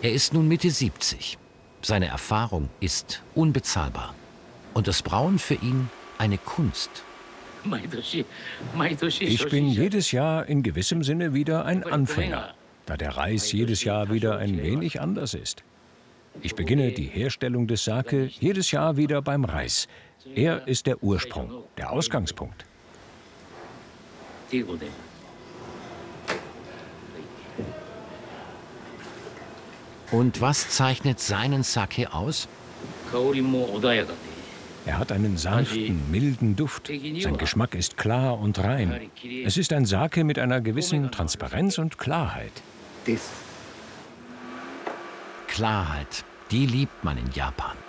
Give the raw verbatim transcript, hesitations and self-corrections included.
Er ist nun Mitte siebzig. Seine Erfahrung ist unbezahlbar. Und das Brauen für ihn eine Kunst. Ich bin jedes Jahr in gewissem Sinne wieder ein Anfänger, da der Reis jedes Jahr wieder ein wenig anders ist. Ich beginne die Herstellung des Sake jedes Jahr wieder beim Reis. Er ist der Ursprung, der Ausgangspunkt. Und was zeichnet seinen Sake aus? Er hat einen sanften, milden Duft. Sein Geschmack ist klar und rein. Es ist ein Sake mit einer gewissen Transparenz und Klarheit. Klarheit, die liebt man in Japan.